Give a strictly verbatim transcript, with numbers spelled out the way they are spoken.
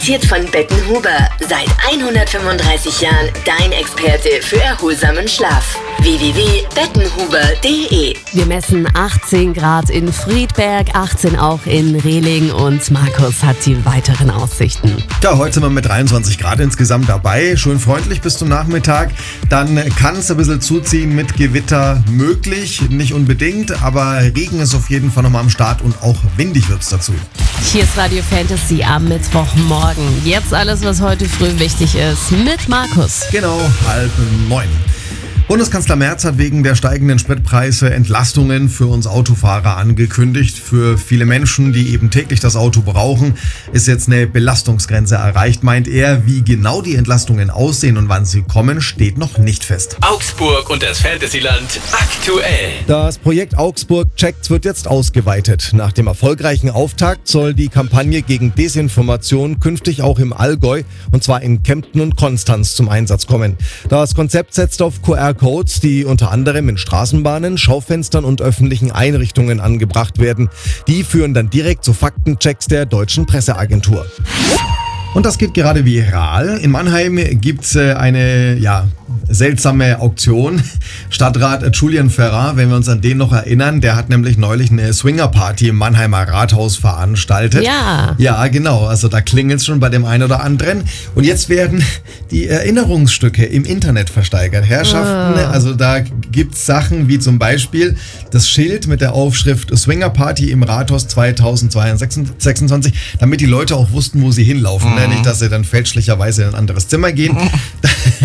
Präsentiert von Bettenhuber. Seit hundertfünfunddreißig Jahren dein Experte für erholsamen Schlaf. w w w punkt bettenhuber punkt d e. Wir messen achtzehn Grad in Friedberg, achtzehn auch in Rehling und Markus hat die weiteren Aussichten. Ja, heute sind wir mit dreiundzwanzig Grad insgesamt dabei. Schön freundlich bis zum Nachmittag. Dann kann es ein bisschen zuziehen mit Gewitter möglich. Nicht unbedingt, aber Regen ist auf jeden Fall nochmal am Start und auch windig wird es dazu. Hier ist Radio Fantasy am Mittwochmorgen. Jetzt alles, was heute früh wichtig ist, mit Markus. Genau, halb neun. Bundeskanzler Merz hat wegen der steigenden Spritpreise Entlastungen für uns Autofahrer angekündigt. Für viele Menschen, die eben täglich das Auto brauchen, ist jetzt eine Belastungsgrenze erreicht, meint er. Wie genau die Entlastungen aussehen und wann sie kommen, steht noch nicht fest. Augsburg und das Fantasyland aktuell. Das Projekt Augsburg Checkt wird jetzt ausgeweitet. Nach dem erfolgreichen Auftakt soll die Kampagne gegen Desinformation künftig auch im Allgäu, und zwar in Kempten und Konstanz, zum Einsatz kommen. Das Konzept setzt auf Q R-Codes, die unter anderem in Straßenbahnen, Schaufenstern und öffentlichen Einrichtungen angebracht werden. Die führen dann direkt zu Faktenchecks der Deutschen Presseagentur. Und das geht gerade viral. In Mannheim gibt's äh, eine ja, seltsame Auktion. Stadtrat Julian Ferrer, wenn wir uns an den noch erinnern, der hat nämlich neulich eine Swingerparty im Mannheimer Rathaus veranstaltet. Ja. Ja, genau. Also da klingelt's schon bei dem einen oder anderen. Und jetzt werden die Erinnerungsstücke im Internet versteigert. Herrschaften, Oh. also da gibt's Sachen wie zum Beispiel das Schild mit der Aufschrift Swingerparty im Rathaus zweitausendzweiundsechsundzwanzig, damit die Leute auch wussten, wo sie hinlaufen. Mhm. Nicht, dass sie dann fälschlicherweise in ein anderes Zimmer gehen.